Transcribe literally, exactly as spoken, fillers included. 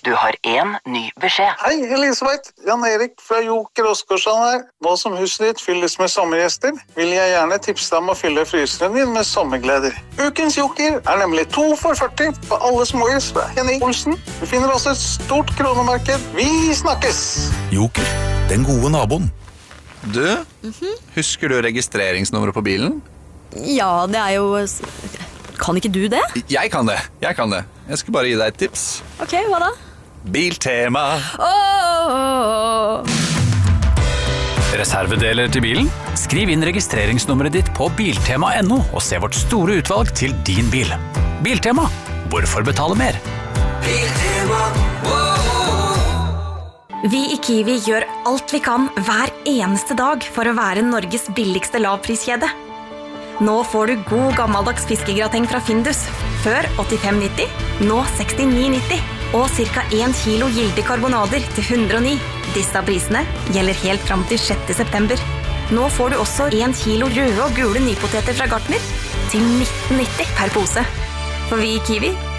Du har en ny beskjed. Hei, Elisabeth. Jan Erik fra Joker Oskarsson her. Nå som huset ditt fylles med sommergjester, vil jeg gjerne tipse deg om å fylle fryseren din med sommergleder. Ukens Joker er nemlig to for førti på alle småhus fra Henning Olsen. Du finner også et stort kronemarked. Vi snakkes! Joker, den gode naboen. Du, mm-hmm. Husker du registreringsnummeret på bilen? Ja, det er jo... Kan ikke du det? Jeg kan det, jeg kan det. Jeg skal bare gi deg et tips. Ok, hva da? Biltema. Oh! Reservedeler til bilen? Skriv inn registreringsnummeret ditt på biltema punktum no og se vårt store utvalg til din bil. Biltema. Hvorfor betale mer? Biltema. Vi i Kiwi gjør alt vi kan hver eneste dag for å være Norges billigste lavpriskjede. Nå får du god gammeldags fiskegrateng fra Findus. Før åttifem nitti, nå sekstini nitti. Og cirka en kilo gilde karbonader til hundre og ni. Disse prisene gjelder helt fram til sjette september. Nå får du også en kilo røde og gule nypoteter fra Gartner til nitten nitti per pose. For vi i Kiwi